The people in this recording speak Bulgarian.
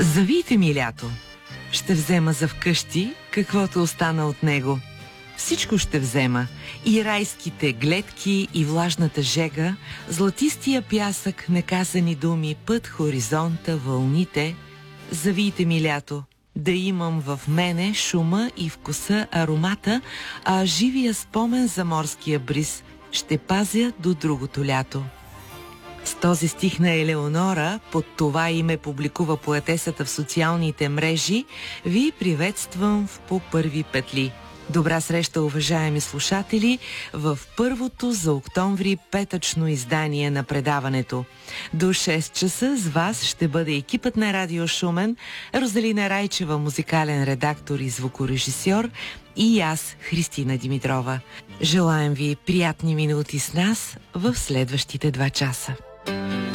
Завийте ми лято. Ще взема за вкъщи каквото остана от него. Всичко ще взема. И райските гледки, и влажната жега, златистия пясък, неказани думи, път, хоризонта, вълните. Завийте ми лято. Да имам в мене шума и вкуса, аромата, а живия спомен за морския бриз ще пазя до другото лято. С този стих на Елеонора, под това име публикува поетесата в социалните мрежи, ви приветствам в по първи петли. Добра среща, уважаеми слушатели, в първото за октомври петъчно издание на предаването. До 6 часа с вас ще бъде екипът на Радио Шумен, Розалина Райчева, музикален редактор и звукорежисьор, и аз, Христина Димитрова. Желаем ви приятни минути с нас в следващите 2 часа.